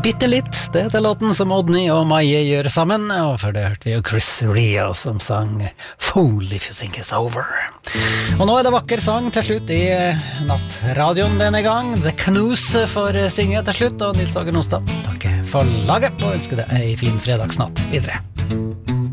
Bitte litt, det heter låten som Odny og Maie gjør sammen, og før det hørte vi jo Chris Rio som sang Fool If You Think It's Over. Og nå er det vakker sang til slutt i nattradioen denne gang. The Canoes får synge til slutt, og Nils Åge Nostad takker for laget og ønsker deg en fin fredagsnatt videre.